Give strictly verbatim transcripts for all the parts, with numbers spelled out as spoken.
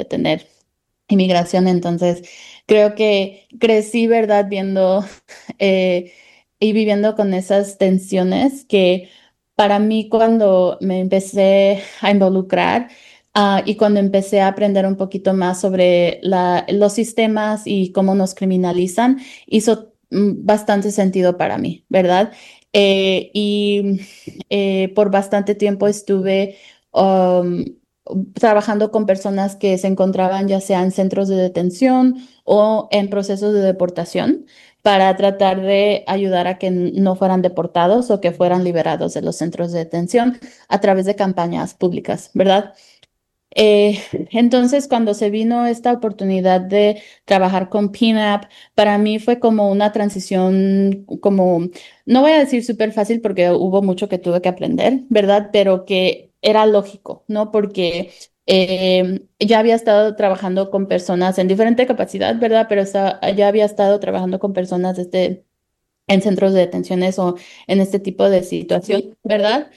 detener inmigración. Entonces, creo que crecí, ¿verdad? Viendo eh, y viviendo con esas tensiones que para mí cuando me empecé a involucrar ah, y cuando empecé a aprender un poquito más sobre la- los sistemas y cómo nos criminalizan, hizo mm, bastante sentido para mí, ¿verdad? Eh, y eh, por bastante tiempo estuve um, trabajando con personas que se encontraban ya sea en centros de detención o en procesos de deportación para tratar de ayudar a que no fueran deportados o que fueran liberados de los centros de detención a través de campañas públicas, ¿verdad? Eh, entonces, cuando se vino esta oportunidad de trabajar con P N A P, para mí fue como una transición, como, no voy a decir súper fácil porque hubo mucho que tuve que aprender, ¿verdad? Pero que era lógico, ¿no? Porque eh, ya había estado trabajando con personas en diferente capacidad, ¿verdad? Pero esta- ya había estado trabajando con personas desde en centros de detenciones o en este tipo de situación, ¿verdad?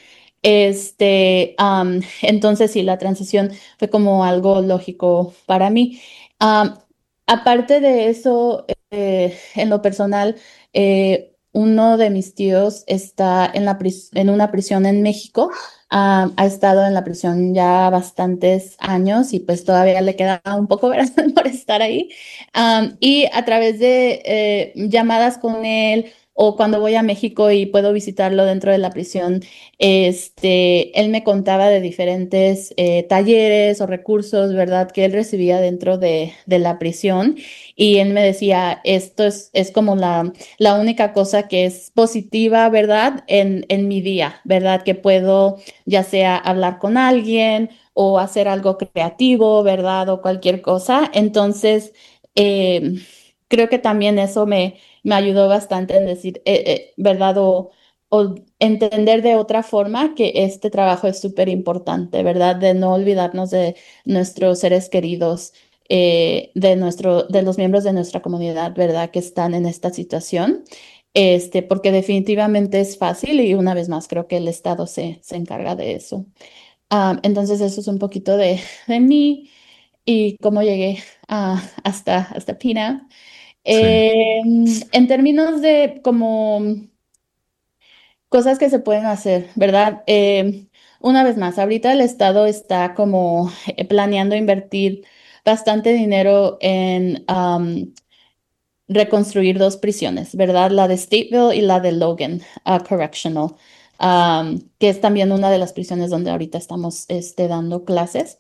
Este, am, entonces sí, la transición fue como algo lógico para mí. Am, Aparte de eso, eh, en lo personal, eh, uno de mis tíos está en la pris- en una prisión en México. Am, ha estado en la prisión ya bastantes años y pues todavía le queda un poco, ¿verdad? por estar ahí. Am, y a través de eh, llamadas con él o cuando voy a México y puedo visitarlo dentro de la prisión, este, él me contaba de diferentes eh, talleres o recursos, ¿verdad? Que él recibía dentro de, de la prisión y él me decía, esto es, es como la, la única cosa que es positiva, ¿verdad? En, en mi día, ¿verdad? Que puedo ya sea hablar con alguien o hacer algo creativo, ¿verdad? O cualquier cosa. Entonces, eh, creo que también eso me me ayudó bastante en decir, eh, eh, ¿verdad? O, o entender de otra forma que este trabajo es súper importante, ¿verdad? De no olvidarnos de nuestros seres queridos, eh, de nuestro, de los miembros de nuestra comunidad, ¿verdad? Que están en esta situación. Este, porque definitivamente es fácil y una vez más creo que el Estado se, se encarga de eso. Ah, entonces eso es un poquito de, de mí y cómo llegué a hasta, hasta Pina. Sí, Eh, en términos de como cosas que se pueden hacer, ¿verdad? Eh, una vez más, ahorita el Estado está como eh, planeando invertir bastante dinero en um, reconstruir dos prisiones, ¿verdad? La de Stateville y la de Logan uh, Correctional, um, que es también una de las prisiones donde ahorita estamos este, dando clases.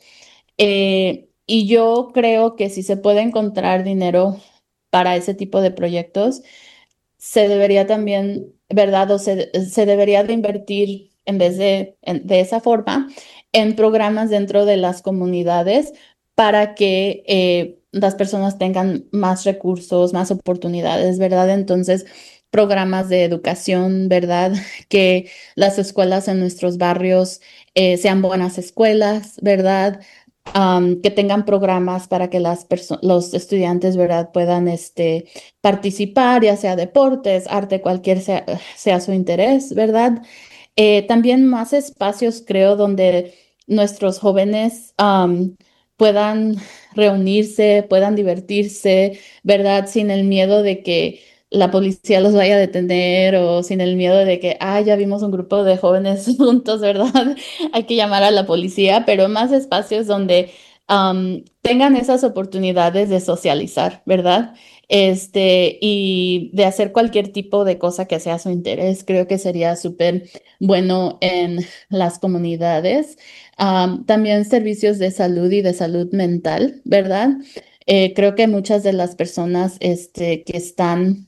Eh, y yo creo que si se puede encontrar dinero para ese tipo de proyectos, se debería también, ¿verdad? O se, se debería de invertir en vez de, en- de esa forma en programas dentro de las comunidades para que eh, las personas tengan más recursos, más oportunidades, ¿verdad? Entonces, programas de educación, ¿verdad? Que las escuelas en nuestros barrios eh, sean buenas escuelas, ¿verdad? Am, que tengan programas para que las perso- los estudiantes, ¿verdad? Puedan este, participar, ya sea deportes, arte, cualquier sea, sea su interés, ¿verdad? Eh, también más espacios, creo, donde nuestros jóvenes am, puedan reunirse, puedan divertirse, ¿verdad? Sin el miedo de que la policía los vaya a detener o sin el miedo de que, ah, ya vimos un grupo de jóvenes juntos, ¿verdad? Hay que llamar a la policía, pero más espacios donde am, tengan esas oportunidades de socializar, ¿verdad? Este, y de hacer cualquier tipo de cosa que sea su interés, creo que sería súper bueno en las comunidades. Am, también servicios de salud y de salud mental, ¿verdad? Eh, creo que muchas de las personas este, que están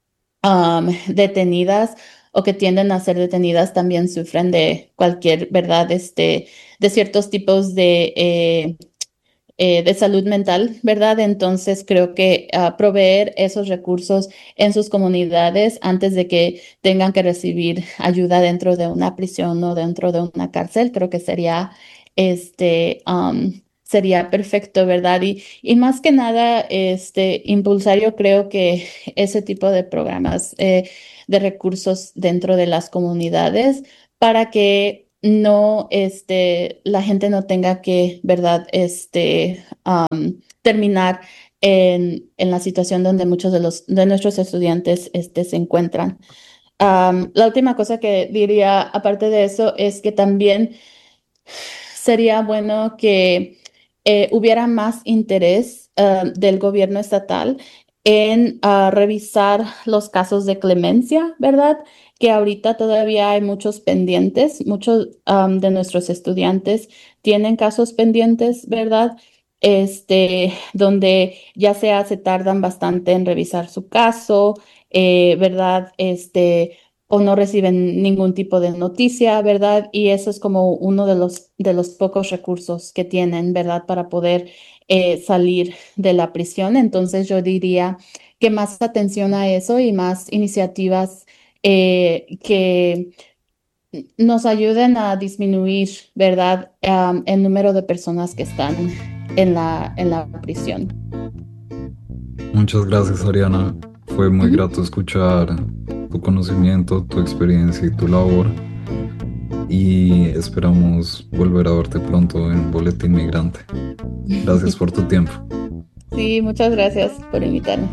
am, detenidas o que tienden a ser detenidas también sufren de cualquier, ¿verdad? Este, de ciertos tipos de eh, eh, de salud mental, ¿verdad? Entonces creo que ah, proveer esos recursos en sus comunidades antes de que tengan que recibir ayuda dentro de una prisión o dentro de una cárcel, creo que sería este um, sería perfecto, ¿verdad? Y, y más que nada, este, impulsar yo creo que ese tipo de programas eh, de recursos dentro de las comunidades para que no, este, la gente no tenga que, ¿verdad? Este, am, terminar en, en la situación donde muchos de los, de nuestros estudiantes, este, se encuentran. Am, la última cosa que diría, aparte de eso, es que también sería bueno que eh, hubiera más interés eh, del gobierno estatal en ah, revisar los casos de clemencia, ¿verdad? Que ahorita todavía hay muchos pendientes, muchos am, de nuestros estudiantes tienen casos pendientes, ¿verdad? Este, donde ya sea se tardan bastante en revisar su caso, eh, ¿verdad? Este, o no reciben ningún tipo de noticia, ¿verdad? Y eso es como uno de los, de los pocos recursos que tienen, ¿verdad? Para poder eh, salir de la prisión. Entonces yo diría que más atención a eso y más iniciativas eh, que nos ayuden a disminuir, ¿verdad? Am, el número de personas que están en la, en la prisión. Muchas gracias, Ariana. Fue muy Ujú. grato escuchar tu conocimiento, tu experiencia y tu labor. Y esperamos volver a verte pronto en Boletín Migrante. Gracias por tu tiempo. Sí, muchas gracias por invitarme.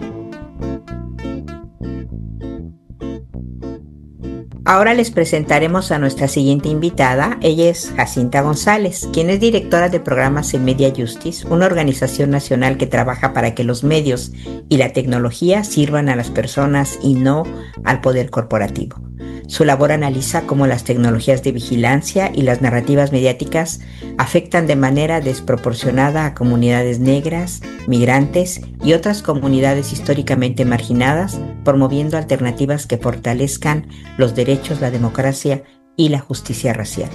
Ahora les presentaremos a nuestra siguiente invitada. Ella es Jacinta González, quien es directora de programas en Media Justice, una organización nacional que trabaja para que los medios y la tecnología sirvan a las personas y no al poder corporativo. Su labor analiza cómo las tecnologías de vigilancia y las narrativas mediáticas afectan de manera desproporcionada a comunidades negras, migrantes y otras comunidades históricamente marginadas, promoviendo alternativas que fortalezcan los derechos, la democracia y la justicia racial.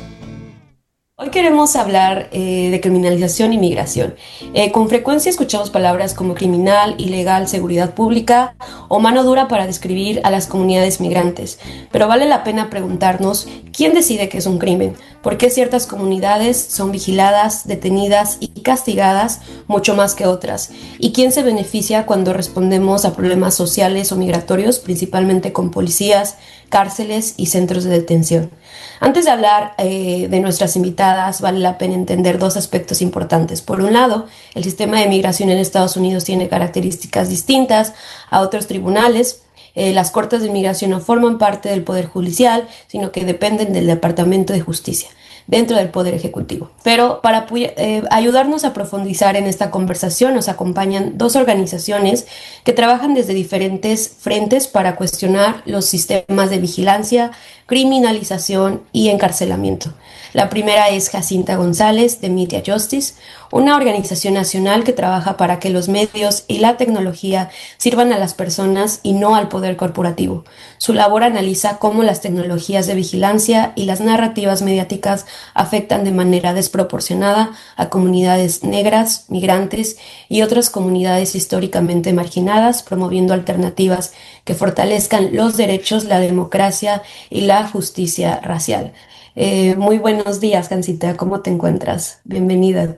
Hoy queremos hablar eh, de criminalización y migración. Eh, con frecuencia escuchamos palabras como criminal, ilegal, seguridad pública o mano dura para describir a las comunidades migrantes, pero vale la pena preguntarnos quién decide que es un crimen, por qué ciertas comunidades son vigiladas, detenidas y castigadas mucho más que otras, y quién se beneficia cuando respondemos a problemas sociales o migratorios, principalmente con policías, cárceles y centros de detención. Antes de hablar eh, de nuestras invitadas, vale la pena entender dos aspectos importantes. Por un lado, el sistema de migración en Estados Unidos tiene características distintas a otros tribunales. Eh, las cortes de migración no forman parte del Poder Judicial, sino que dependen del Departamento de Justicia, dentro del Poder Ejecutivo. Pero para eh, ayudarnos a profundizar en esta conversación nos acompañan dos organizaciones que trabajan desde diferentes frentes para cuestionar los sistemas de vigilancia, criminalización y encarcelamiento. La primera es Jacinta González de Media Justice, una organización nacional que trabaja para que los medios y la tecnología sirvan a las personas y no al poder corporativo. Su labor analiza cómo las tecnologías de vigilancia y las narrativas mediáticas afectan de manera desproporcionada a comunidades negras, migrantes y otras comunidades históricamente marginadas, promoviendo alternativas que fortalezcan los derechos, la democracia y la justicia racial. Eh, muy buenos días, Jancita, ¿cómo te encuentras? Bienvenida.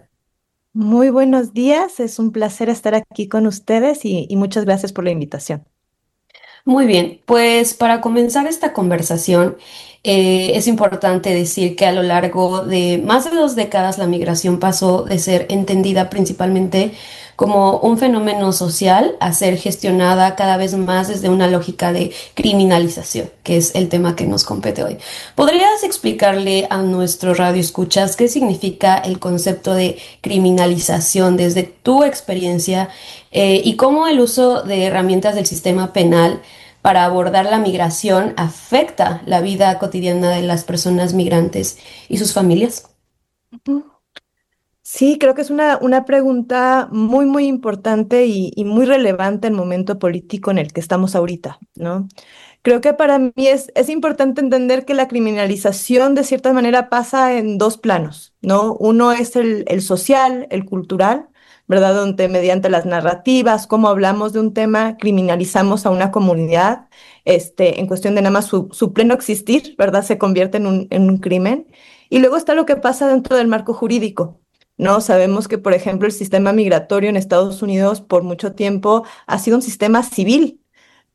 Muy buenos días, es un placer estar aquí con ustedes y, y muchas gracias por la invitación. Muy bien, pues para comenzar esta conversación, eh, es importante decir que a lo largo de más de dos décadas la migración pasó de ser entendida principalmente como un fenómeno social a ser gestionada cada vez más desde una lógica de criminalización, que es el tema que nos compete hoy. ¿Podrías explicarle a nuestro radio escuchas qué significa el concepto de criminalización desde tu experiencia eh, y cómo el uso de herramientas del sistema penal para abordar la migración afecta la vida cotidiana de las personas migrantes y sus familias? Ujú. Sí, creo que es una, una pregunta muy, muy importante y, y muy relevante en el momento político en el que estamos ahorita, ¿no? Creo que para mí es, es importante entender que la criminalización de cierta manera pasa en dos planos, ¿no? Uno es el, el social, el cultural, ¿verdad? Donde mediante las narrativas, como hablamos de un tema, criminalizamos a una comunidad, este, en cuestión de nada más su, su pleno existir, ¿verdad? Se convierte en un, en un crimen. Y luego está lo que pasa dentro del marco jurídico. No, sabemos que, por ejemplo, el sistema migratorio en Estados Unidos por mucho tiempo ha sido un sistema civil,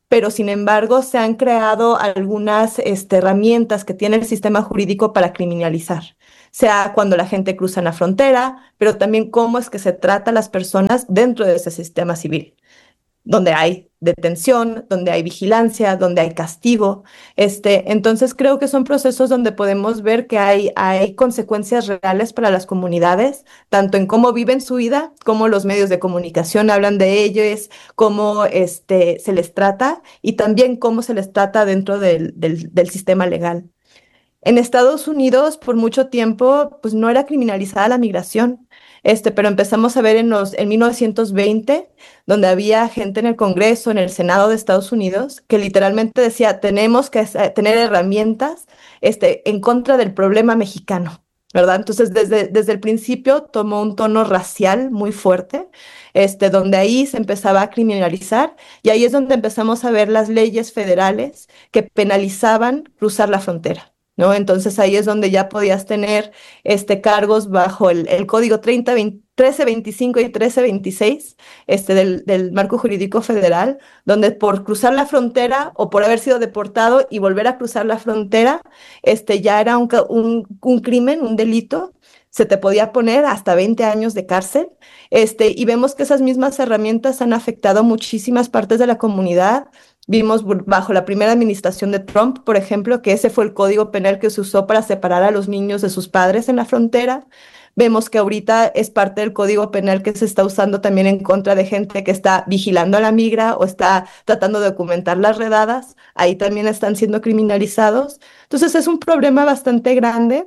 pero sin embargo se han creado algunas este, herramientas que tiene el sistema jurídico para criminalizar, sea cuando la gente cruza la frontera, pero también cómo es que se trata a las personas dentro de ese sistema civil, donde hay detención, donde hay vigilancia, donde hay castigo. Este, entonces creo que son procesos donde podemos ver que hay, hay consecuencias reales para las comunidades, tanto en cómo viven su vida, cómo los medios de comunicación hablan de ellos, cómo este, se les trata y también cómo se les trata dentro del, del, del sistema legal. En Estados Unidos, por mucho tiempo, pues no era criminalizada la migración, este, pero empezamos a ver en los, en mil novecientos veinte, donde había gente en el Congreso, en el Senado de Estados Unidos, que literalmente decía, tenemos que eh, tener herramientas, este, en contra del problema mexicano, ¿verdad? Entonces, desde, desde el principio tomó un tono racial muy fuerte, este, donde ahí se empezaba a criminalizar, y ahí es donde empezamos a ver las leyes federales que penalizaban cruzar la frontera, ¿no? Entonces ahí es donde ya podías tener este, cargos bajo el, el código treinta, veinte, trece veinticinco y trece veintiséis este, del, del marco jurídico federal, donde por cruzar la frontera o por haber sido deportado y volver a cruzar la frontera, este, ya era un, un, un crimen, un delito, se te podía poner hasta veinte años de cárcel, este, y vemos que esas mismas herramientas han afectado muchísimas partes de la comunidad. Vimos bajo la primera administración de Trump, por ejemplo, que ese fue el código penal que se usó para separar a los niños de sus padres en la frontera. Vemos que ahorita es parte del código penal que se está usando también en contra de gente que está vigilando a la migra o está tratando de documentar las redadas. Ahí también están siendo criminalizados. Entonces es un problema bastante grande.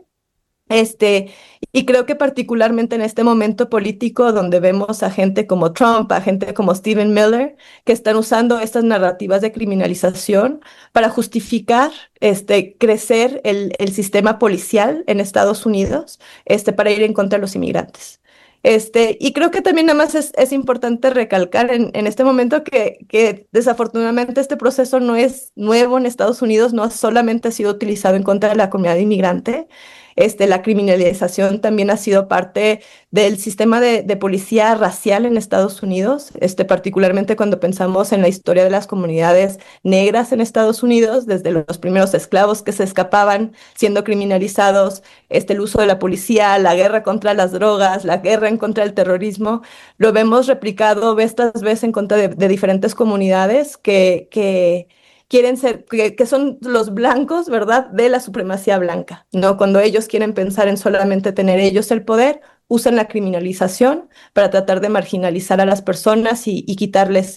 Este, y creo que particularmente en este momento político donde vemos a gente como Trump, a gente como Stephen Miller, que están usando estas narrativas de criminalización para justificar este, crecer el, el sistema policial en Estados Unidos, este, para ir en contra de los inmigrantes. Este, y creo que también nada más es, es importante recalcar en, en este momento que, que desafortunadamente este proceso no es nuevo en Estados Unidos, no solamente ha sido utilizado en contra de la comunidad inmigrante. Este, la criminalización también ha sido parte del sistema de, de policía racial en Estados Unidos, este, particularmente cuando pensamos en la historia de las comunidades negras en Estados Unidos, desde los primeros esclavos que se escapaban siendo criminalizados, este, el uso de la policía, la guerra contra las drogas, la guerra en contra del terrorismo, lo vemos replicado estas veces en contra de, de diferentes comunidades que... que quieren ser, que, que son los blancos, ¿verdad?, de la supremacía blanca, ¿no? Cuando ellos quieren pensar en solamente tener ellos el poder, usan la criminalización para tratar de marginalizar a las personas y, y quitarles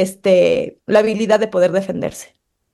este, la habilidad de poder defenderse.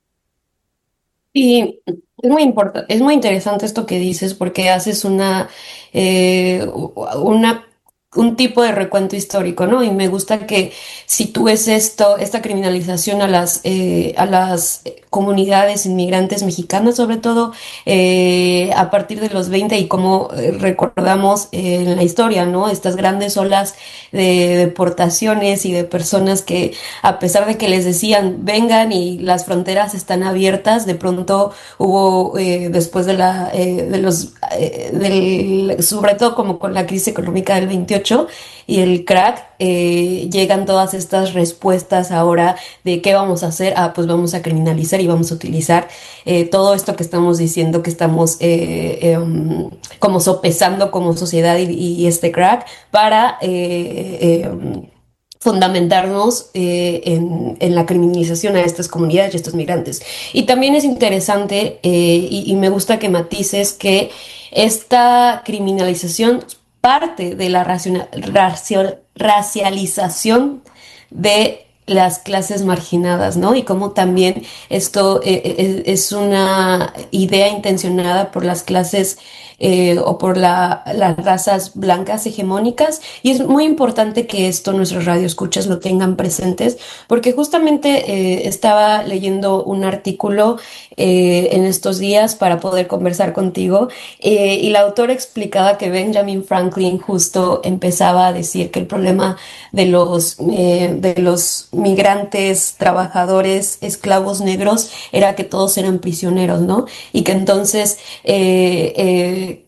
Y es muy importante, es muy interesante esto que dices porque haces una, eh, una un tipo de recuento histórico, ¿no? Y me gusta que sitúes esto, esta criminalización a las, eh, a las comunidades inmigrantes mexicanas, sobre todo eh, a partir de los veinte y como eh, recordamos eh, en la historia, ¿no? Estas grandes olas de deportaciones y de personas que a pesar de que les decían vengan y las fronteras están abiertas, de pronto hubo eh, después de la, eh, de los, eh, del, sobre todo como con la crisis económica del veintiocho y el crack, eh, llegan todas estas respuestas ahora de qué vamos a hacer. Ah, pues vamos a criminalizar y vamos a utilizar eh, todo esto que estamos diciendo que estamos eh, eh, um, como sopesando como sociedad y, y este crack para eh, eh, um, fundamentarnos eh, en, en la criminalización a estas comunidades y a estos migrantes. Y también es interesante eh, y, y me gusta que matices que esta criminalización parte de la raciona- racial- racialización de las clases marginadas, ¿no? Y cómo también esto eh, eh, es una idea intencionada por las clases eh, o por la, las razas blancas hegemónicas, y es muy importante que esto nuestros radioescuchas lo tengan presentes, porque justamente eh, estaba leyendo un artículo eh, en estos días para poder conversar contigo, eh, y la autora explicaba que Benjamin Franklin justo empezaba a decir que el problema de los, eh, de los migrantes, trabajadores, esclavos negros, era que todos eran prisioneros, ¿no? Y que entonces eh, eh,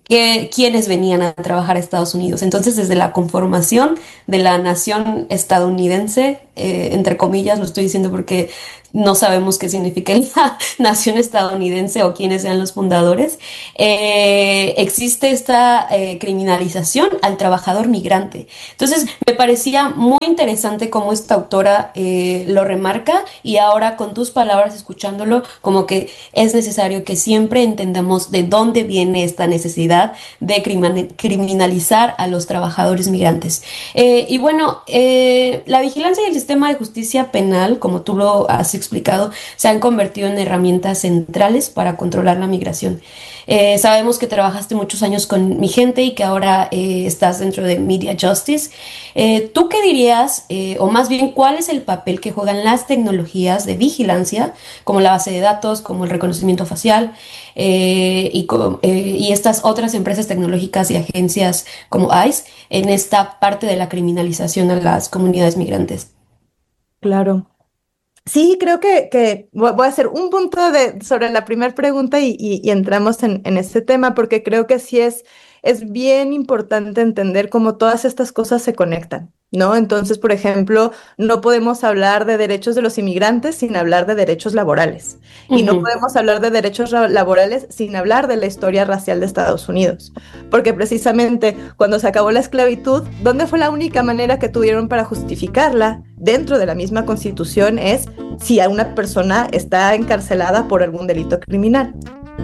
que, quienes venían a trabajar a Estados Unidos. Entonces, desde la conformación de la nación estadounidense, eh, entre comillas, lo estoy diciendo porque no sabemos qué significa la nación estadounidense o quiénes sean los fundadores, eh, existe esta eh, criminalización al trabajador migrante. Entonces, me parecía muy interesante cómo esta autora eh, lo remarca, y ahora con tus palabras, escuchándolo, como que es necesario que siempre entendamos de dónde viene esta necesidad de criminalizar a los trabajadores migrantes. Eh, y bueno, eh, la vigilancia y el sistema de justicia penal, como tú lo has explicado, se han convertido en herramientas centrales para controlar la migración. Eh, sabemos que trabajaste muchos años con Mi Gente y que ahora eh, estás dentro de Media Justice. Eh, ¿tú qué dirías, eh, o más bien, cuál es el papel que juegan las tecnologías de vigilancia, como la base de datos, como el reconocimiento facial, eh, y, eh, y estas otras empresas tecnológicas y agencias como ICE en esta parte de la criminalización a las comunidades migrantes? Claro. Sí, creo que, que voy voy a hacer un punto de, sobre la primera pregunta y, y, y entramos en, en este tema, porque creo que sí es, es bien importante entender cómo todas estas cosas se conectan, ¿no? Entonces, por ejemplo, no podemos hablar de derechos de los inmigrantes sin hablar de derechos laborales. Y no Ujú. podemos hablar de derechos ra- laborales sin hablar de la historia racial de Estados Unidos. Porque precisamente cuando se acabó la esclavitud, ¿dónde fue la única manera que tuvieron para justificarla? Dentro de la misma Constitución es si a una persona está encarcelada por algún delito criminal.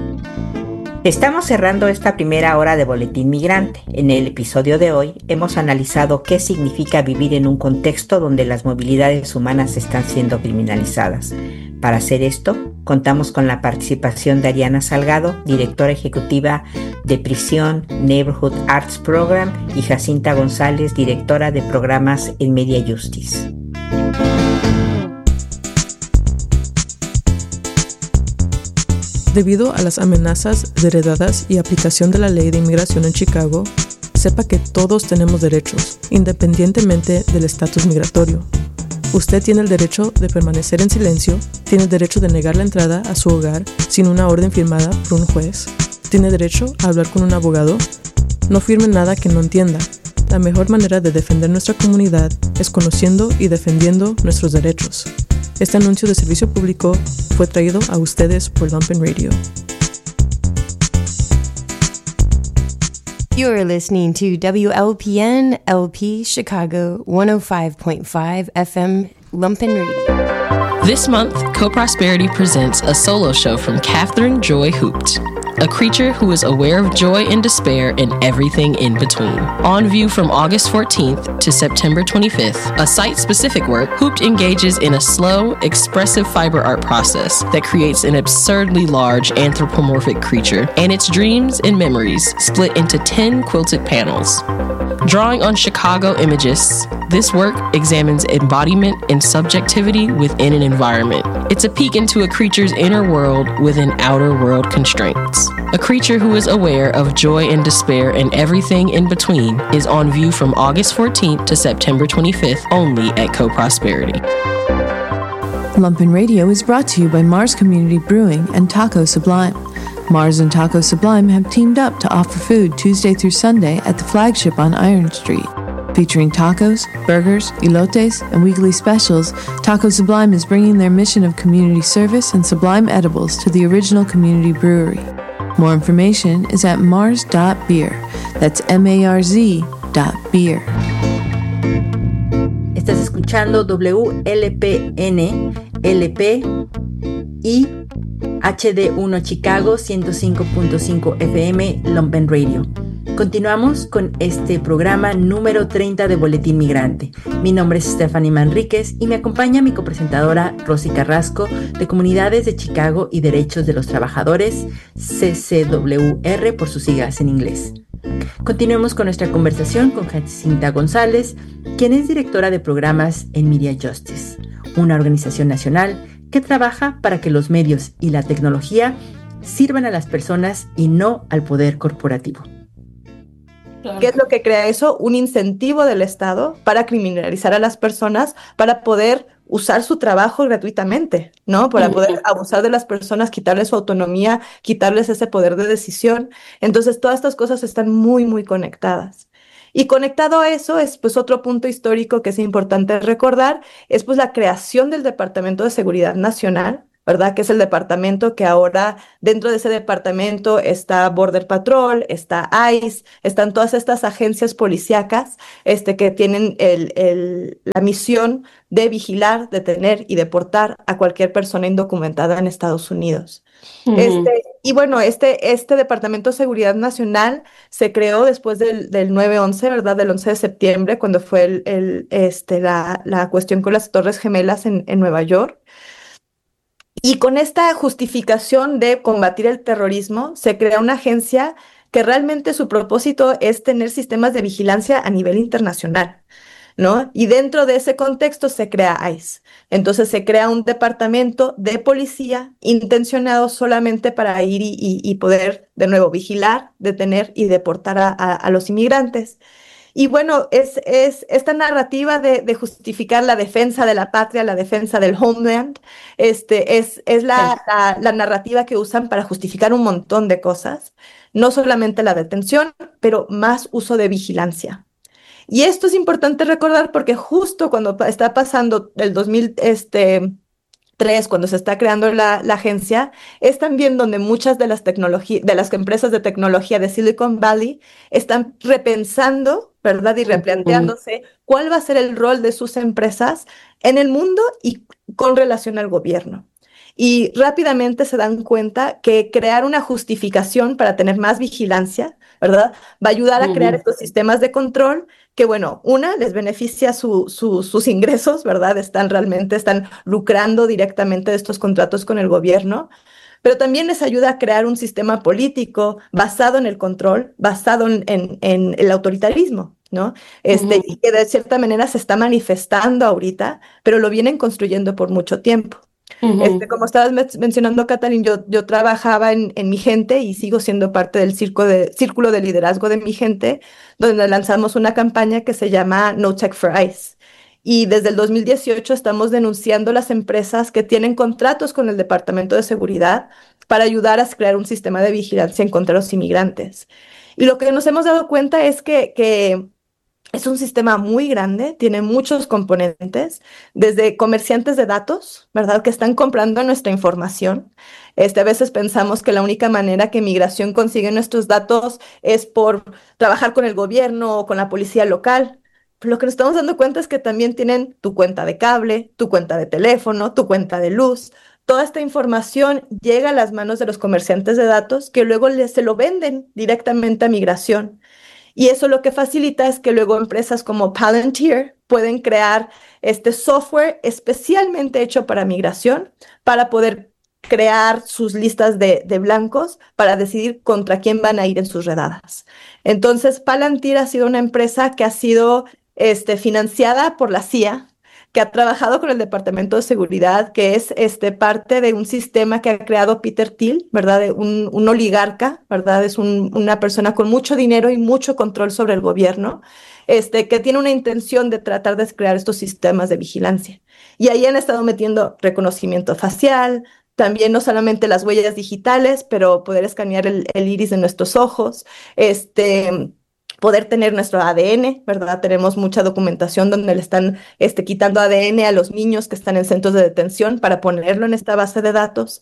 Estamos cerrando esta primera hora de Boletín Migrante. En el episodio de hoy hemos analizado qué significa vivir en un contexto donde las movilidades humanas están siendo criminalizadas. Para hacer esto, contamos con la participación de Ariana Salgado, directora ejecutiva de Prisión Neighborhood Arts Program, y Jacinta González, directora de programas en Media Justice. Debido a las amenazas heredadas y aplicación de la ley de inmigración en Chicago, sepa que todos tenemos derechos, independientemente del estatus migratorio. Usted tiene el derecho de permanecer en silencio, tiene el derecho de negar la entrada a su hogar sin una orden firmada por un juez, tiene derecho a hablar con un abogado. No firme nada que no entienda. La mejor manera de defender nuestra comunidad es conociendo y defendiendo nuestros derechos. Este anuncio de servicio público fue traído a ustedes por Lumpen Radio. You're listening to W L P N L P Chicago one oh five point five F M Lumpen Radio. This month, Co-Prosperity presents a solo show from Catherine Joy Hoopt, a creature who is aware of joy and despair and everything in between. On view from August fourteenth to September twenty-fifth, a site-specific work, Hoopt engages in a slow, expressive fiber art process that creates an absurdly large anthropomorphic creature and its dreams and memories split into ten quilted panels. Drawing on Chicago imagists, this work examines embodiment and subjectivity within an environment. It's a peek into a creature's inner world within outer world constraints. A creature who is aware of joy and despair and everything in between is on view from August fourteenth to September twenty-fifth only at Co-Prosperity. Lumpen Radio is brought to you by Mars Community Brewing and Taco Sublime. Mars and Taco Sublime have teamed up to offer food Tuesday through Sunday at the flagship on Iron Street. Featuring tacos, burgers, elotes, and weekly specials, Taco Sublime is bringing their mission of community service and sublime edibles to the original community brewery. More information is at mars dot beer. That's M A R Z dot beer. Estás escuchando W L P N L P y H D uno Chicago ciento cinco punto cinco F M Lumpen Radio. Continuamos con este programa número treinta de Boletín Migrante. Mi nombre es Stephanie Manríquez y me acompaña mi copresentadora Rosy Carrasco, de Comunidades de Chicago y Derechos de los Trabajadores, C C W R por sus siglas en inglés. Continuemos con nuestra conversación con Jacinta González, quien es directora de programas en Media Justice, una organización nacional que trabaja para que los medios y la tecnología sirvan a las personas y no al poder corporativo. ¿Qué es lo que crea eso? Un incentivo del Estado para criminalizar a las personas, para poder usar su trabajo gratuitamente, ¿no? Para poder abusar de las personas, quitarles su autonomía, quitarles ese poder de decisión. Entonces, todas estas cosas están muy, muy conectadas. Y conectado a eso es pues otro punto histórico que es importante recordar, es pues la creación del Departamento de Seguridad Nacional, ¿verdad? Que es el departamento que ahora dentro de ese departamento está Border Patrol, está ICE, están todas estas agencias policíacas este, que tienen el, el, la misión de vigilar, detener y deportar a cualquier persona indocumentada en Estados Unidos. Uh-huh. Este, y bueno, este, este Departamento de Seguridad Nacional se creó después del, del nueve once, ¿verdad? Del once de septiembre, cuando fue el, el, este, la, la cuestión con las Torres Gemelas en, en Nueva York. Y con esta justificación de combatir el terrorismo, se crea una agencia que realmente su propósito es tener sistemas de vigilancia a nivel internacional, ¿no? Y dentro de ese contexto se crea ICE. Entonces se crea un departamento de policía intencionado solamente para ir y, y, y poder, de nuevo, vigilar, detener y deportar a, a, a los inmigrantes. Y bueno, es, es esta narrativa de, de justificar la defensa de la patria, la defensa del homeland, este, es, es la, la, la narrativa que usan para justificar un montón de cosas, no solamente la detención, pero más uso de vigilancia. Y esto es importante recordar porque justo cuando está pasando el dos mil tres, cuando se está creando la, la agencia, es también donde muchas de las, de las empresas de tecnología de Silicon Valley están repensando, ¿verdad? Y replanteándose cuál va a ser el rol de sus empresas en el mundo y con relación al gobierno. Y rápidamente se dan cuenta que crear una justificación para tener más vigilancia, ¿verdad? Va a ayudar a crear uh-huh. estos sistemas de control que, bueno, una, les beneficia su, su, sus ingresos, ¿verdad? Están realmente, están lucrando directamente de estos contratos con el gobierno, pero también les ayuda a crear un sistema político basado en el control, basado en, en, en el autoritarismo, ¿no? Este, uh-huh. Y que de cierta manera se está manifestando ahorita, pero lo vienen construyendo por mucho tiempo. Uh-huh. Este, como estabas mencionando, Catalin, yo, yo trabajaba en, en Mi Gente y sigo siendo parte del círculo de, círculo de liderazgo de Mi Gente, donde lanzamos una campaña que se llama No Tech for ICE. Y desde el dos mil dieciocho estamos denunciando las empresas que tienen contratos con el Departamento de Seguridad para ayudar a crear un sistema de vigilancia en contra de los inmigrantes. Y lo que nos hemos dado cuenta es que, que es un sistema muy grande, tiene muchos componentes, desde comerciantes de datos, ¿verdad? Que están comprando nuestra información. Este, a veces pensamos que la única manera que Migración consigue nuestros datos es por trabajar con el gobierno o con la policía local. Pero lo que nos estamos dando cuenta es que también tienen tu cuenta de cable, tu cuenta de teléfono, tu cuenta de luz. Toda esta información llega a las manos de los comerciantes de datos que luego les, se lo venden directamente a Migración. Y eso lo que facilita es que luego empresas como Palantir pueden crear este software especialmente hecho para migración para poder crear sus listas de, de blancos para decidir contra quién van a ir en sus redadas. Entonces, Palantir ha sido una empresa que ha sido este, financiada por la C I A, que ha trabajado con el Departamento de Seguridad, que es este, parte de un sistema que ha creado Peter Thiel, ¿verdad? De un, un oligarca, ¿verdad? Es un, una persona con mucho dinero y mucho control sobre el gobierno, este, que tiene una intención de tratar de crear estos sistemas de vigilancia. Y ahí han estado metiendo reconocimiento facial, también no solamente las huellas digitales, pero poder escanear el, el iris de nuestros ojos, este... poder tener nuestro A D N, ¿verdad? Tenemos mucha documentación donde le están este, quitando A D N a los niños que están en centros de detención para ponerlo en esta base de datos,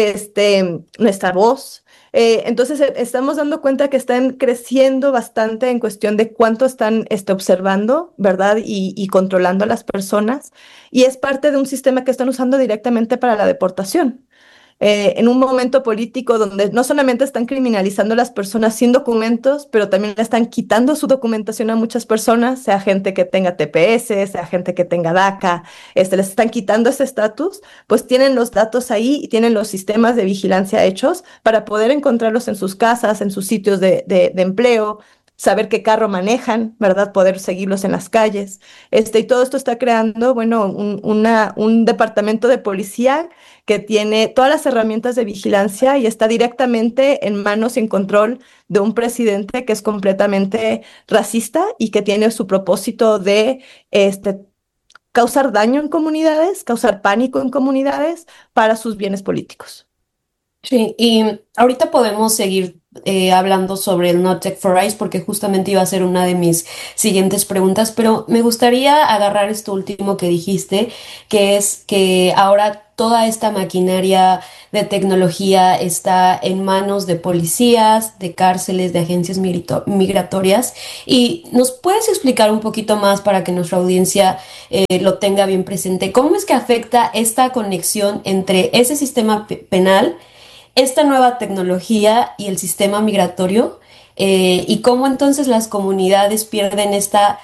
este, nuestra voz. Eh, entonces, eh, estamos dando cuenta que están creciendo bastante en cuestión de cuánto están este, observando, ¿verdad? Y, y controlando a las personas. Y es parte de un sistema que están usando directamente para la deportación. Eh, en un momento político donde no solamente están criminalizando a las personas sin documentos, pero también le están quitando su documentación a muchas personas, sea gente que tenga T P S, sea gente que tenga DACA, este, les están quitando ese estatus, pues tienen los datos ahí y tienen los sistemas de vigilancia hechos para poder encontrarlos en sus casas, en sus sitios de, de, de empleo, saber qué carro manejan, ¿verdad? Poder seguirlos en las calles. Este, y todo esto está creando, bueno, un, una, un departamento de policía que tiene todas las herramientas de vigilancia y está directamente en manos y en control de un presidente que es completamente racista y que tiene su propósito de este, causar daño en comunidades, causar pánico en comunidades para sus bienes políticos. Sí, y ahorita podemos seguir eh, hablando sobre el No Tech for ICE porque justamente iba a ser una de mis siguientes preguntas, pero me gustaría agarrar esto último que dijiste, que es que ahora toda esta maquinaria de tecnología está en manos de policías, de cárceles, de agencias migrito- migratorias. ¿Y nos puedes explicar un poquito más para que nuestra audiencia eh, lo tenga bien presente? ¿Cómo es que afecta esta conexión entre ese sistema pe- penal, esta nueva tecnología y el sistema migratorio? Eh, y cómo entonces las comunidades pierden esta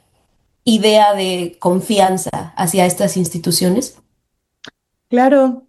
idea de confianza hacia estas instituciones? Claro,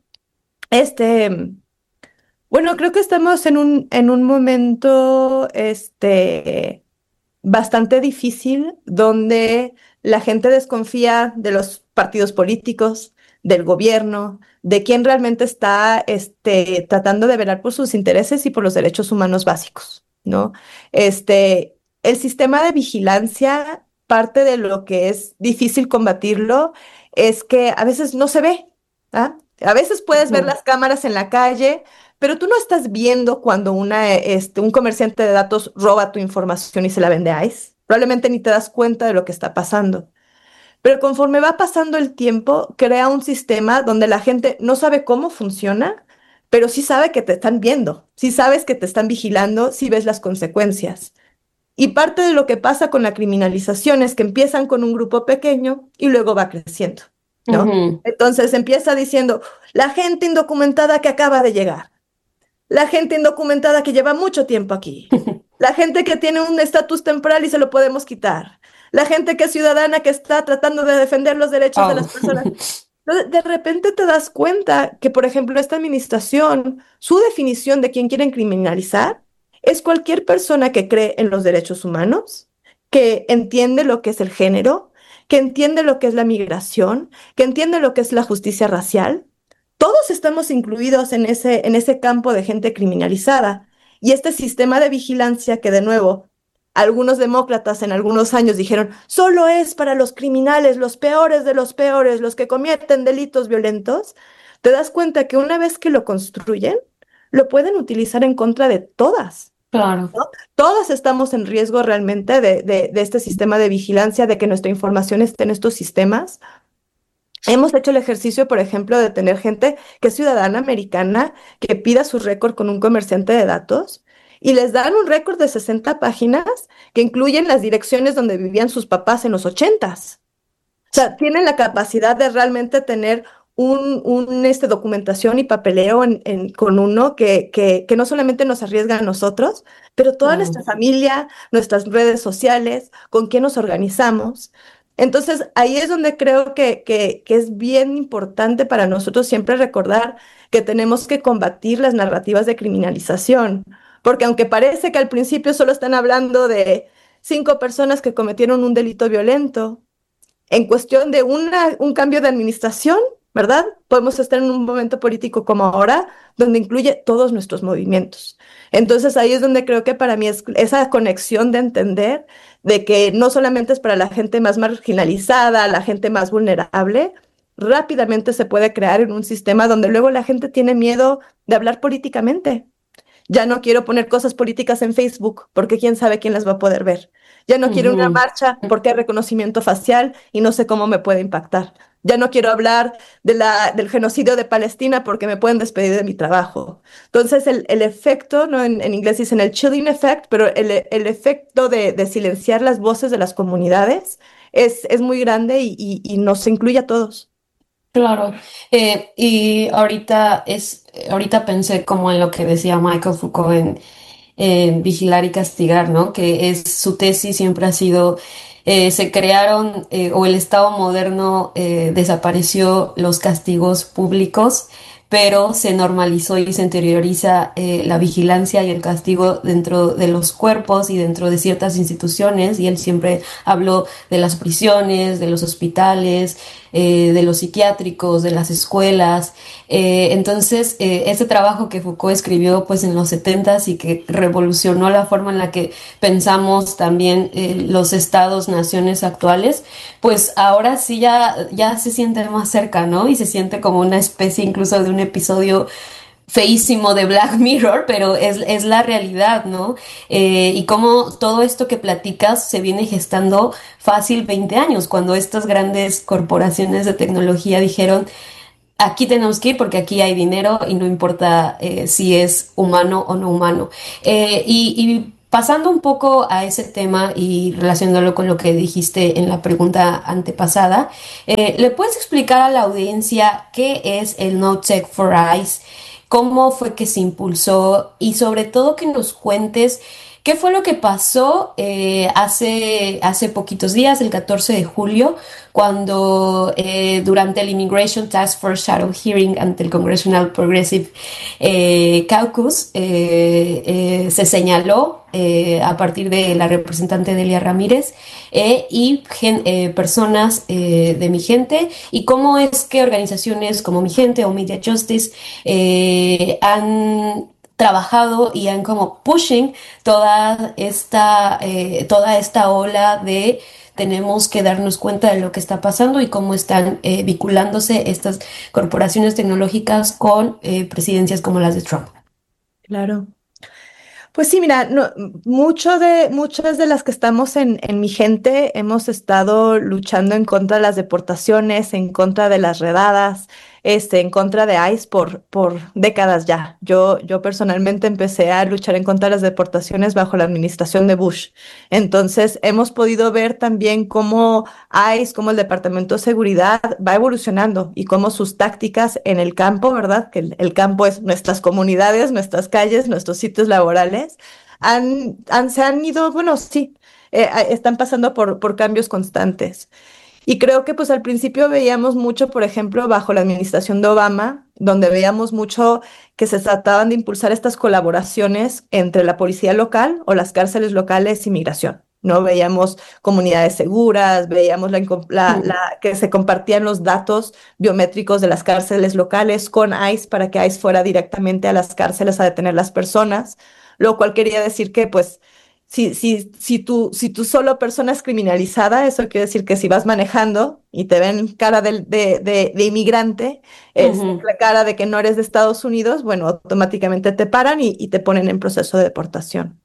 este, bueno, creo que estamos en un, en un momento, este, bastante difícil donde la gente desconfía de los partidos políticos, del gobierno, de quién realmente está, este, tratando de velar por sus intereses y por los derechos humanos básicos, ¿no? Este, el sistema de vigilancia, parte de lo que es difícil combatirlo es que a veces no se ve, ¿ah? A veces puedes ver Ujú. las cámaras en la calle, pero tú no estás viendo cuando una, este, un comerciante de datos roba tu información y se la vende a ICE. Probablemente ni te das cuenta de lo que está pasando. Pero conforme va pasando el tiempo, crea un sistema donde la gente no sabe cómo funciona, pero sí sabe que te están viendo, sí sabes que te están vigilando, sí ves las consecuencias. Y parte de lo que pasa con la criminalización es que empiezan con un grupo pequeño y luego va creciendo, ¿no? Ujú. Entonces empieza diciendo, la gente indocumentada que acaba de llegar, la gente indocumentada que lleva mucho tiempo aquí, la gente que tiene un estatus temporal y se lo podemos quitar, la gente que es ciudadana que está tratando de defender los derechos de Oh. las personas. Entonces, de repente te das cuenta que, por ejemplo, esta administración, su definición de quién quieren criminalizar es cualquier persona que cree en los derechos humanos, que entiende lo que es el género, que entiende lo que es la migración, que entiende lo que es la justicia racial. Todos estamos incluidos en ese, en ese campo de gente criminalizada. Y este sistema de vigilancia que, de nuevo, algunos demócratas en algunos años dijeron, solo es para los criminales, los peores de los peores, los que cometen delitos violentos, te das cuenta que una vez que lo construyen, lo pueden utilizar en contra de todas. Claro. ¿No? Todas estamos en riesgo realmente de, de, de este sistema de vigilancia, de que nuestra información esté en estos sistemas. Hemos hecho el ejercicio, por ejemplo, de tener gente que es ciudadana americana, que pida su récord con un comerciante de datos y les dan un récord de sesenta páginas que incluyen las direcciones donde vivían sus papás en los ochentas. O sea, tienen la capacidad de realmente tener un, un este, documentación y papeleo en, en, con uno que, que, que no solamente nos arriesga a nosotros, pero toda Claro. nuestra familia, nuestras redes sociales, con quién nos organizamos. Entonces, ahí es donde creo que, que, que es bien importante para nosotros siempre recordar que tenemos que combatir las narrativas de criminalización, porque aunque parece que al principio solo están hablando de cinco personas que cometieron un delito violento, en cuestión de una, un cambio de administración, ¿verdad? Podemos estar en un momento político como ahora, donde incluye todos nuestros movimientos. Entonces ahí es donde creo que para mí es esa conexión de entender de que no solamente es para la gente más marginalizada, la gente más vulnerable, rápidamente se puede crear en un sistema donde luego la gente tiene miedo de hablar políticamente. Ya no quiero poner cosas políticas en Facebook porque quién sabe quién las va a poder ver. Ya no quiero una Ujú. marcha porque hay reconocimiento facial y no sé cómo me puede impactar. Ya no quiero hablar de la, del genocidio de Palestina porque me pueden despedir de mi trabajo. Entonces, el, el efecto, ¿no? En, en inglés dicen el chilling effect, pero el, el efecto de, de silenciar las voces de las comunidades es, es muy grande y, y, y nos incluye a todos. Claro, eh, y ahorita es, ahorita pensé como en lo que decía Michael Foucault en, en Vigilar y Castigar, ¿no? Que es su tesis siempre ha sido, eh, se crearon, eh, o el Estado moderno eh, desapareció los castigos públicos, pero se normalizó y se interioriza eh, la vigilancia y el castigo dentro de los cuerpos y dentro de ciertas instituciones, y él siempre habló de las prisiones, de los hospitales, eh, de los psiquiátricos, de las escuelas. Eh, entonces, eh, ese trabajo que Foucault escribió pues en los setentas y que revolucionó la forma en la que pensamos también eh, los estados, naciones actuales, pues ahora sí ya, ya se siente más cerca, ¿no? Y se siente como una especie incluso de un episodio feísimo de Black Mirror, pero es, es la realidad, ¿no? Eh, y cómo todo esto que platicas se viene gestando fácil veinte años, cuando estas grandes corporaciones de tecnología dijeron: aquí tenemos que ir porque aquí hay dinero y no importa eh, si es humano o no humano. Eh, y, y pasando un poco a ese tema y relacionándolo con lo que dijiste en la pregunta antepasada, eh, ¿le puedes explicar a la audiencia qué es el No Tech for ICE? ¿Cómo fue que se impulsó? Y sobre todo que nos cuentes qué fue lo que pasó eh, hace, hace poquitos días, el catorce de julio, cuando eh, durante el Immigration Task Force Shadow Hearing ante el Congressional Progressive eh, Caucus eh, eh, se señaló eh, a partir de la representante Delia Ramírez eh, y gen, eh, personas eh, de Mi Gente, y cómo es que organizaciones como Mi Gente o Media Justice eh, han trabajado y han como pushing toda esta, eh, toda esta ola de tenemos que darnos cuenta de lo que está pasando y cómo están eh, vinculándose estas corporaciones tecnológicas con eh, presidencias como las de Trump. Claro. Pues sí, mira, no, mucho de, muchas de las que estamos en, en Mi Gente hemos estado luchando en contra de las deportaciones, en contra de las redadas, este, en contra de ICE por, por décadas ya. Yo, yo personalmente empecé a luchar en contra de las deportaciones bajo la administración de Bush. Entonces, hemos podido ver también cómo ICE, cómo el Departamento de Seguridad va evolucionando y cómo sus tácticas en el campo, ¿verdad? Que el, el campo es nuestras comunidades, nuestras calles, nuestros sitios laborales, han, han, se han ido, bueno, sí, eh, están pasando por, por cambios constantes. Y creo que pues al principio veíamos mucho, por ejemplo, bajo la administración de Obama, donde veíamos mucho que se trataban de impulsar estas colaboraciones entre la policía local o las cárceles locales y migración, ¿no? Veíamos comunidades seguras, veíamos la, la, la, que se compartían los datos biométricos de las cárceles locales con ICE para que ICE fuera directamente a las cárceles a detener las personas, lo cual quería decir que pues Si, si, si, tú, si tú solo persona es criminalizada, eso quiere decir que si vas manejando y te ven cara de, de, de, de inmigrante, es uh-huh. la cara de que no eres de Estados Unidos, bueno, automáticamente te paran y, y te ponen en proceso de deportación.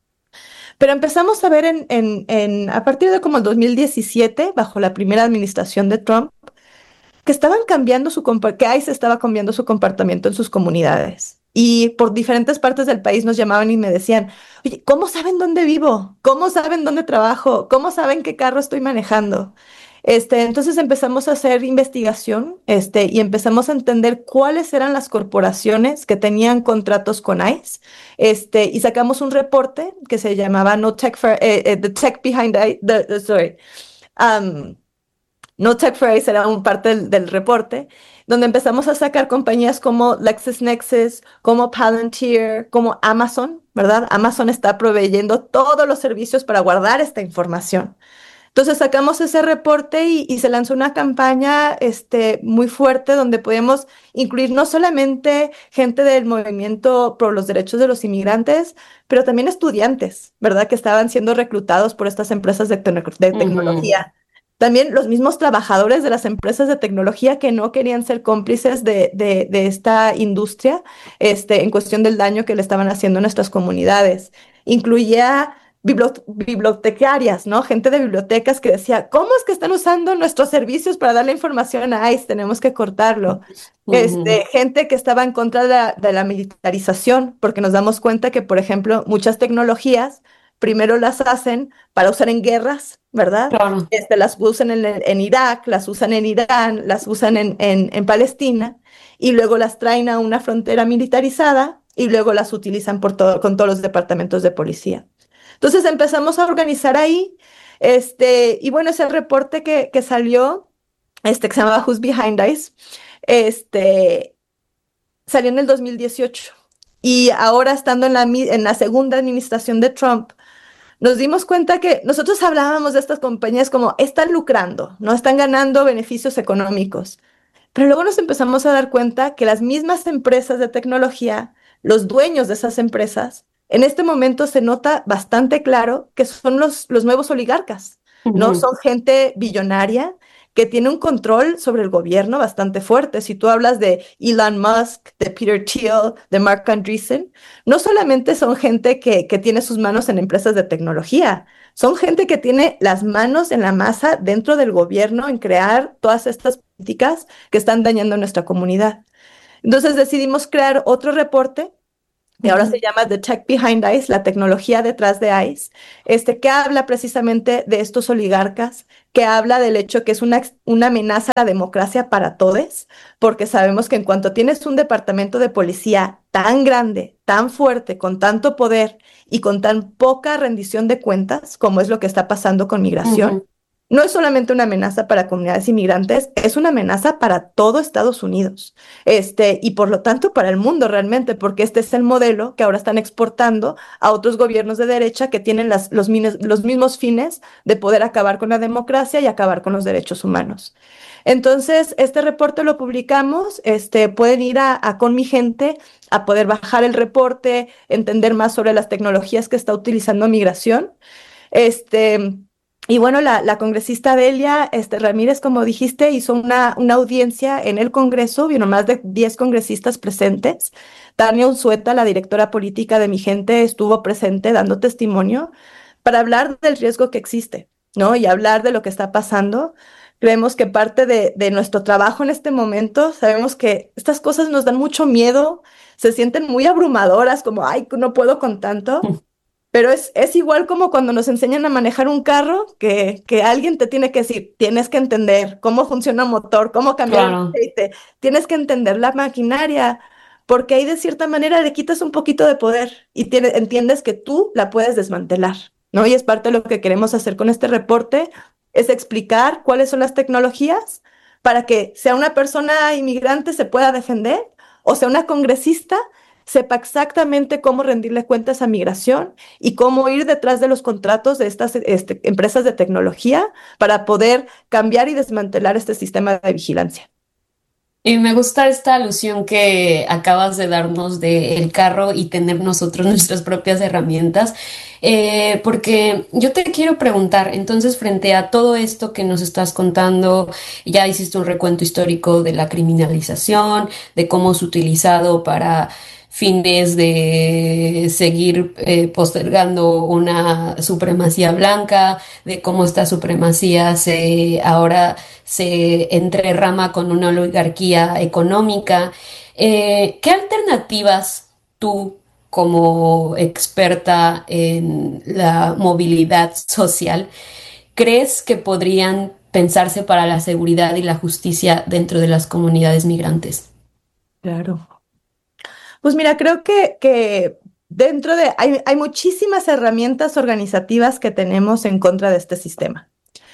Pero empezamos a ver en, en, en, a partir de como el dos mil diecisiete, bajo la primera administración de Trump, que estaban cambiando su que ICE estaba cambiando su comportamiento en sus comunidades. Y por diferentes partes del país nos llamaban y me decían, oye, ¿cómo saben dónde vivo? ¿Cómo saben dónde trabajo? ¿Cómo saben qué carro estoy manejando? Este, entonces empezamos a hacer investigación este, y empezamos a entender cuáles eran las corporaciones que tenían contratos con ICE este, y sacamos un reporte que se llamaba No Tech for, eh, eh, The Tech Behind ICE, the, the, sorry, um, No Tech for ICE era un parte del, del reporte, donde empezamos a sacar compañías como LexisNexis, como Palantir, como Amazon, ¿verdad? Amazon está proveyendo todos los servicios para guardar esta información. Entonces sacamos ese reporte y, y se lanzó una campaña este, muy fuerte donde podíamos incluir no solamente gente del movimiento por los derechos de los inmigrantes, pero también estudiantes, ¿verdad? Que estaban siendo reclutados por estas empresas de, te de tecnología. Uh-huh. También los mismos trabajadores de las empresas de tecnología que no querían ser cómplices de, de, de esta industria este, en cuestión del daño que le estaban haciendo a nuestras comunidades. Incluía bibliotecarias, ¿no? Gente de bibliotecas que decía, ¿cómo es que están usando nuestros servicios para darle información a ICE? Tenemos que cortarlo. Uh-huh. Este, gente que estaba en contra de la, de la militarización, porque nos damos cuenta que, por ejemplo, muchas tecnologías primero las hacen para usar en guerras, ¿verdad? Claro. Este, las usan en, en Irak, las usan en Irán, las usan en, en, en Palestina, y luego las traen a una frontera militarizada y luego las utilizan por todo, con todos los departamentos de policía. Entonces empezamos a organizar ahí, este, y bueno, ese reporte que, que salió, este, que se llamaba Who's Behind ICE, este, salió en el dos mil dieciocho. Y ahora, estando en la, en la segunda administración de Trump, nos dimos cuenta que nosotros hablábamos de estas compañías como están lucrando, no están ganando beneficios económicos. Pero luego nos empezamos a dar cuenta que las mismas empresas de tecnología, los dueños de esas empresas, en este momento se nota bastante claro que son los, los nuevos oligarcas, ¿no? Ujú. Son gente billonaria que tiene un control sobre el gobierno bastante fuerte. Si tú hablas de Elon Musk, de Peter Thiel, de Mark Andreessen, no solamente son gente que, que tiene sus manos en empresas de tecnología, son gente que tiene las manos en la masa dentro del gobierno en crear todas estas políticas que están dañando a nuestra comunidad. Entonces decidimos crear otro reporte que ahora se llama The Tech Behind ICE, la tecnología detrás de ICE, este, que habla precisamente de estos oligarcas, que habla del hecho que es una, una amenaza a la democracia para todos, porque sabemos que en cuanto tienes un departamento de policía tan grande, tan fuerte, con tanto poder y con tan poca rendición de cuentas, como es lo que está pasando con migración, Ujú. no es solamente una amenaza para comunidades inmigrantes, es una amenaza para todo Estados Unidos, este, y por lo tanto para el mundo realmente, porque este es el modelo que ahora están exportando a otros gobiernos de derecha que tienen las, los, mines, los mismos fines de poder acabar con la democracia y acabar con los derechos humanos. Entonces, este reporte lo publicamos, este, pueden ir a, a Con Mi Gente a poder bajar el reporte, entender más sobre las tecnologías que está utilizando migración. Este... Y bueno, la, la congresista Delia este, Ramírez, como dijiste, hizo una, una audiencia en el Congreso, vino más de diez congresistas presentes. Tania Unzueta, la directora política de Mi Gente, estuvo presente dando testimonio para hablar del riesgo que existe, ¿no? Y hablar de lo que está pasando. Creemos que parte de, de nuestro trabajo en este momento, sabemos que estas cosas nos dan mucho miedo, se sienten muy abrumadoras, como, ay, no puedo con tanto. Pero es, es igual como cuando nos enseñan a manejar un carro, que, que alguien te tiene que decir, tienes que entender cómo funciona un motor, cómo cambiar el Claro. aceite, tienes que entender la maquinaria, porque ahí de cierta manera le quitas un poquito de poder y tiene- entiendes que tú la puedes desmantelar, ¿no? Y es parte de lo que queremos hacer con este reporte, es explicar cuáles son las tecnologías para que sea una persona inmigrante se pueda defender o sea una congresista sepa exactamente cómo rendirle cuentas a migración y cómo ir detrás de los contratos de estas este, empresas de tecnología para poder cambiar y desmantelar este sistema de vigilancia. Y me gusta esta alusión que acabas de darnos del carro y tener nosotros nuestras propias herramientas, eh, porque yo te quiero preguntar, entonces, frente a todo esto que nos estás contando, ya hiciste un recuento histórico de la criminalización, de cómo es utilizado para fines de seguir eh, postergando una supremacía blanca, de cómo esta supremacía se ahora se entrerrama con una oligarquía económica. Eh, ¿qué alternativas tú, como experta en la movilidad social, crees que podrían pensarse para la seguridad y la justicia dentro de las comunidades migrantes? Claro. Pues mira, creo que, que dentro de, hay, hay muchísimas herramientas organizativas que tenemos en contra de este sistema.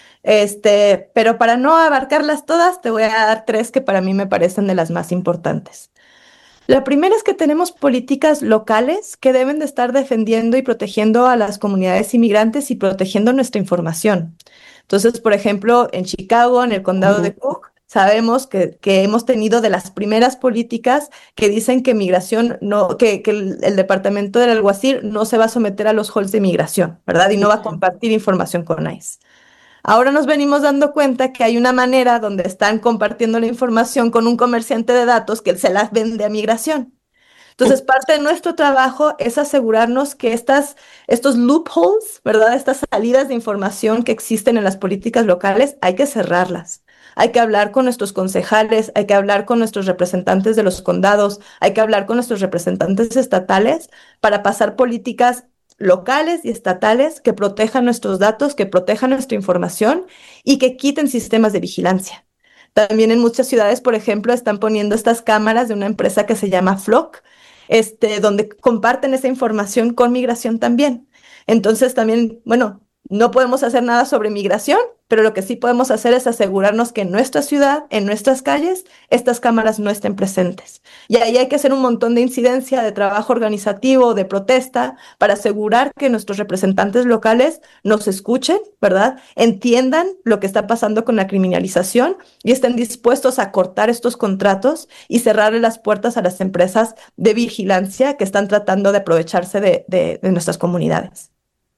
Este, pero para no abarcarlas todas, te voy a dar tres que para mí me parecen de las más importantes. La primera es que tenemos políticas locales que deben de estar defendiendo y protegiendo a las comunidades inmigrantes y protegiendo nuestra información. Entonces, por ejemplo, en Chicago, en el condado de Cook, sabemos que, que hemos tenido de las primeras políticas que dicen que migración no, que, que el, el departamento del alguacil no se va a someter a los halls de migración, ¿verdad? Y no va a compartir información con ICE. Ahora nos venimos dando cuenta que hay una manera donde están compartiendo la información con un comerciante de datos que se las vende a migración. Entonces, parte de nuestro trabajo es asegurarnos que estas, estos loopholes, ¿verdad? Estas salidas de información que existen en las políticas locales, hay que cerrarlas. Hay que hablar con nuestros concejales, hay que hablar con nuestros representantes de los condados, hay que hablar con nuestros representantes estatales para pasar políticas locales y estatales que protejan nuestros datos, que protejan nuestra información y que quiten sistemas de vigilancia. También en muchas ciudades, por ejemplo, están poniendo estas cámaras de una empresa que se llama Flock, este, donde comparten esa información con migración también. Entonces también, bueno, No podemos hacer nada sobre migración, pero lo que sí podemos hacer es asegurarnos que en nuestra ciudad, en nuestras calles, estas cámaras no estén presentes. Y ahí hay que hacer un montón de incidencia, de trabajo organizativo, de protesta, para asegurar que nuestros representantes locales nos escuchen, ¿verdad? Entiendan lo que está pasando con la criminalización y estén dispuestos a cortar estos contratos y cerrarle las puertas a las empresas de vigilancia que están tratando de aprovecharse de, de, de nuestras comunidades.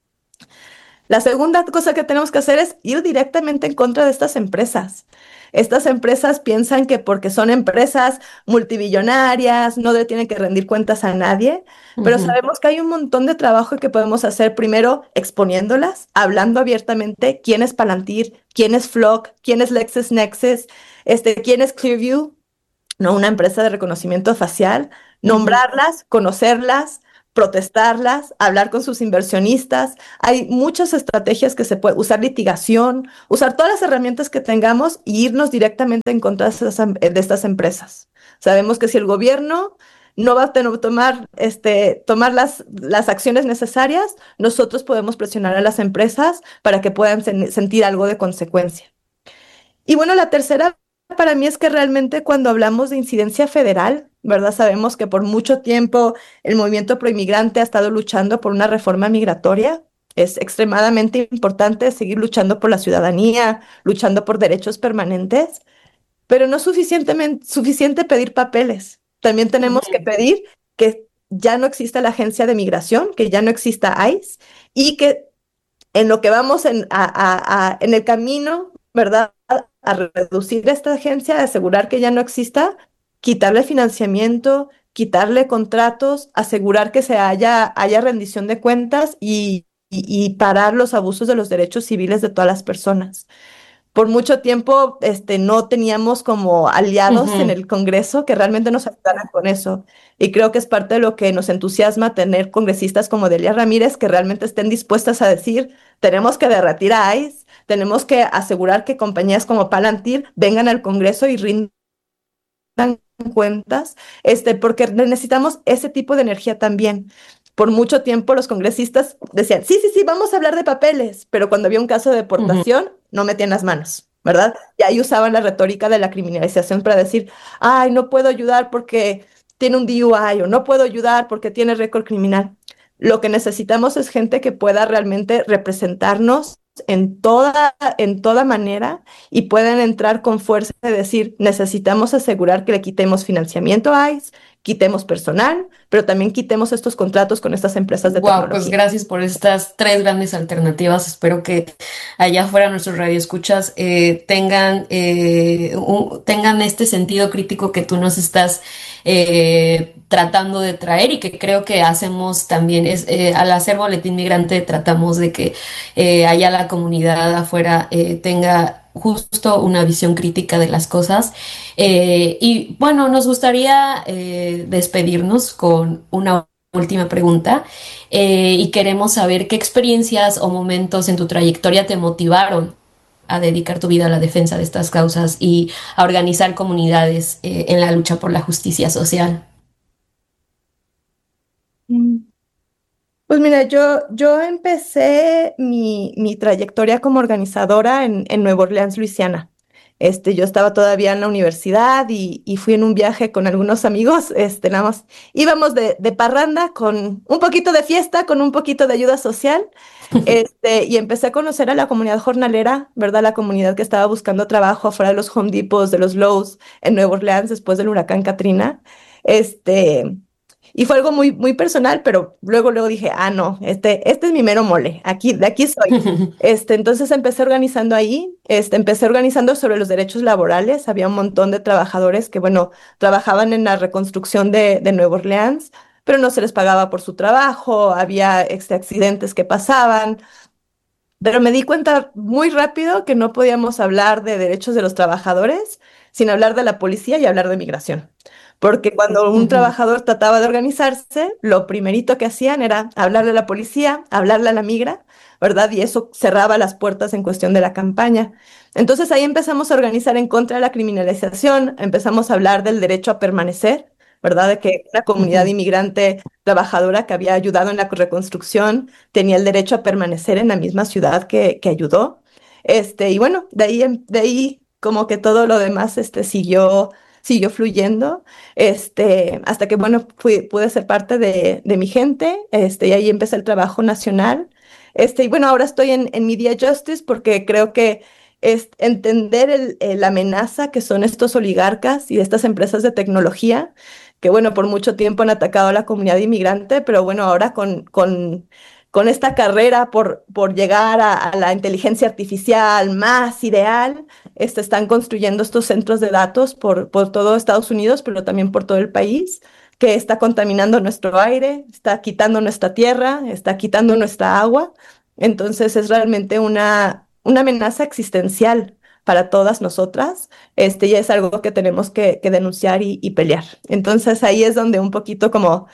La segunda cosa que tenemos que hacer es ir directamente en contra de estas empresas. Estas empresas piensan que porque son empresas multimillonarias no le tienen que rendir cuentas a nadie, pero Ujú. sabemos que hay un montón de trabajo que podemos hacer primero exponiéndolas, hablando abiertamente quién es Palantir, quién es Flock, quién es LexisNexis, este, quién es Clearview, ¿no? Una empresa de reconocimiento facial, Ujú. nombrarlas, conocerlas, protestarlas, hablar con sus inversionistas. Hay muchas estrategias que se puede usar, litigación, usar todas las herramientas que tengamos y irnos directamente en contra de estas, em- de estas empresas. Sabemos que si el gobierno no va a tener- tomar, este, tomar las, las acciones necesarias, nosotros podemos presionar a las empresas para que puedan sen- sentir algo de consecuencia. Y bueno, la tercera para mí es que realmente cuando hablamos de incidencia federal, ¿verdad? Sabemos que por mucho tiempo el movimiento proinmigrante ha estado luchando por una reforma migratoria. Es extremadamente importante seguir luchando por la ciudadanía, luchando por derechos permanentes, pero no es suficientemente, suficiente pedir papeles. También tenemos que Ujú. pedir que ya no exista la agencia de migración, que ya no exista ICE y que en lo que vamos en, a- a- a- en el camino, ¿verdad? A reducir esta agencia, a asegurar que ya no exista, quitarle financiamiento, quitarle contratos, asegurar que se haya, haya rendición de cuentas y, y, y parar los abusos de los derechos civiles de todas las personas. Por mucho tiempo, este, no teníamos como aliados en Ujú. el Congreso que realmente nos ayudaran con eso. Y creo que es parte de lo que nos entusiasma tener congresistas como Delia Ramírez que realmente estén dispuestas a decir, tenemos que derretir a ICE, tenemos que asegurar que compañías como Palantir vengan al Congreso y rindan cuentas, este, porque necesitamos ese tipo de energía también. Por mucho tiempo los congresistas decían, sí, sí, sí, vamos a hablar de papeles, pero cuando había un caso de Ujú. deportación, no metían las manos, ¿verdad? Y ahí usaban la retórica de la criminalización para decir, ay, no puedo ayudar porque tiene un D U I o no puedo ayudar porque tiene récord criminal. Lo que necesitamos es gente que pueda realmente representarnos en toda, en toda manera y puedan entrar con fuerza y decir, necesitamos asegurar que le quitemos financiamiento a ICE, quitemos personal, pero también quitemos estos contratos con estas empresas de Wow, pues tecnología. gracias por estas tres grandes alternativas. Espero que allá afuera nuestros radioescuchas eh, tengan, eh, un- tengan este sentido crítico que tú nos estás eh, tratando de traer y que creo que hacemos también. Es, eh, al hacer Boletín Migrante tratamos de que eh, allá la comunidad afuera eh, tenga justo una visión crítica de las cosas. Eh, y bueno, nos gustaría eh, despedirnos con una última pregunta eh, y queremos saber qué experiencias o momentos en tu trayectoria te motivaron a dedicar tu vida a la defensa de estas causas y a organizar comunidades eh, en la lucha por la justicia social. Mm. Pues mira, yo, yo empecé mi, mi trayectoria como organizadora en, en Nueva Orleans, Luisiana. Este, yo estaba todavía en la universidad y, y fui en un viaje con algunos amigos. Este, nada más, íbamos de, de parranda con un poquito de fiesta, con un poquito de ayuda social. Este, y empecé a conocer a la comunidad jornalera, ¿verdad? La comunidad que estaba buscando trabajo afuera de los Home Depots, de los Lowe's en Nueva Orleans después del huracán Katrina. Este, y fue algo muy, muy personal, pero luego, luego dije, ah, no, este, este es mi mero mole, aquí, de aquí soy. Este, entonces empecé organizando ahí, este, empecé organizando sobre los derechos laborales. Había un montón de trabajadores que, bueno, trabajaban en la reconstrucción de, de Nueva Orleans, pero no se les pagaba por su trabajo, había este, accidentes que pasaban. Pero me di cuenta muy rápido que no podíamos hablar de derechos de los trabajadores sin hablar de la policía y hablar de migración. Porque cuando un Ujú. trabajador trataba de organizarse, lo primerito que hacían era hablarle a la policía, hablarle a la migra, ¿verdad? Y eso cerraba las puertas en cuestión de la campaña. Entonces ahí empezamos a organizar en contra de la criminalización, empezamos a hablar del derecho a permanecer, ¿verdad? De que una comunidad inmigrante trabajadora que había ayudado en la reconstrucción tenía el derecho a permanecer en la misma ciudad que, que ayudó. Este, y bueno, de ahí, de ahí como que todo lo demás este, siguió, siguió fluyendo, este, hasta que, bueno, fui, pude ser parte de, de mi gente, este, y ahí empecé el trabajo nacional. Este, y bueno, ahora estoy en, en Media Justice porque creo que es entender el, el- la amenaza que son estos oligarcas y estas empresas de tecnología, que bueno, por mucho tiempo han atacado a la comunidad inmigrante, pero bueno, ahora con, con, con esta carrera por, por llegar a, a la inteligencia artificial más ideal, este, están construyendo estos centros de datos por, por todo Estados Unidos, pero también por todo el país, que está contaminando nuestro aire, está quitando nuestra tierra, está quitando nuestra agua. Entonces es realmente una, una amenaza existencial para todas nosotras, este, y es algo que tenemos que, que denunciar y, y pelear. Entonces ahí es donde un poquito como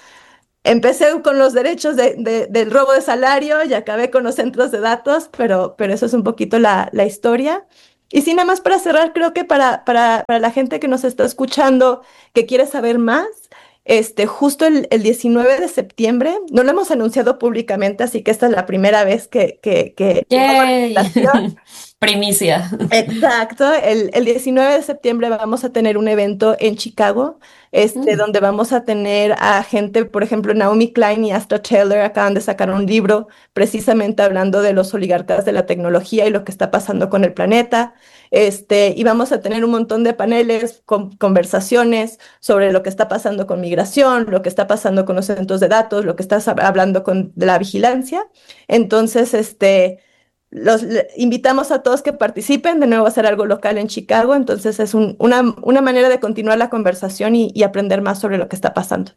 empecé con los derechos de, de- del robo de salario y acabé con los centros de datos, pero, pero eso es un poquito la, la historia. Y sí, nada más para cerrar, creo que para, para, para la gente que nos está escuchando, que quiere saber más, este, justo el, el diecinueve de septiembre, no lo hemos anunciado públicamente, así que esta es la primera vez que, que, que, que hago la ¡Yay! invitación. Primicia. Exacto, el, el diecinueve de septiembre vamos a tener un evento en Chicago, este, Mm. donde vamos a tener a gente, por ejemplo, Naomi Klein y Astra Taylor acaban de sacar un libro precisamente hablando de los oligarcas de la tecnología y lo que está pasando con el planeta. Este, y vamos a tener un montón de paneles, con, conversaciones sobre lo que está pasando con migración, lo que está pasando con los centros de datos, lo que está hablando con de la vigilancia. Entonces, este... Los le- invitamos a todos que participen, de nuevo va a ser algo local en Chicago, entonces es un- una, una manera de continuar la conversación y, y aprender más sobre lo que está pasando.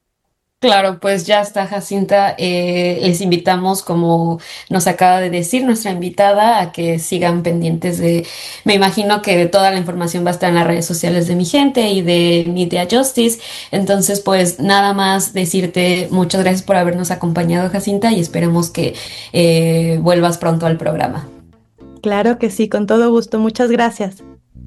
Claro, pues ya está, Jacinta. Eh, les invitamos, como nos acaba de decir nuestra invitada, a que sigan pendientes de, me imagino que toda la información va a estar en las redes sociales de mi gente y de Media Justice. Entonces, pues nada más decirte muchas gracias por habernos acompañado, Jacinta, y esperemos que eh, vuelvas pronto al programa. Claro que sí, con todo gusto. Muchas gracias.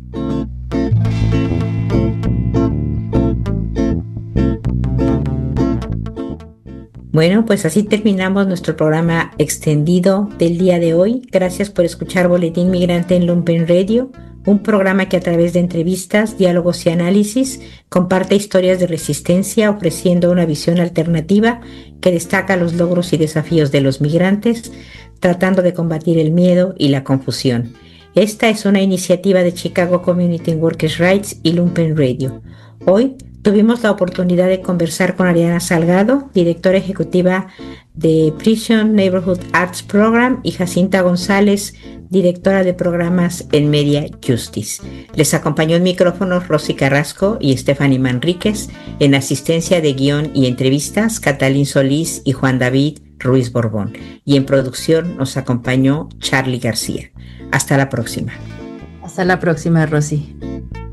Bueno, pues así terminamos nuestro programa extendido del día de hoy. Gracias por escuchar Boletín Migrante en Lumpen Radio, un programa que a través de entrevistas, diálogos y análisis comparte historias de resistencia, ofreciendo una visión alternativa que destaca los logros y desafíos de los migrantes, tratando de combatir el miedo y la confusión. Esta es una iniciativa de Chicago Community and Workers' Rights y Lumpen Radio. Hoy tuvimos la oportunidad de conversar con Ariana Salgado, directora ejecutiva de Prison Neighborhood Arts Program, y Jacinta González, directora de programas en Media Justice. Les acompañó en micrófonos Rosy Carrasco y Stephanie Manríquez, en asistencia de guión y entrevistas Catalín Solís y Juan David Ruiz Borbón, y en producción nos acompañó Charlie García. Hasta la próxima. Hasta la próxima, Rosy.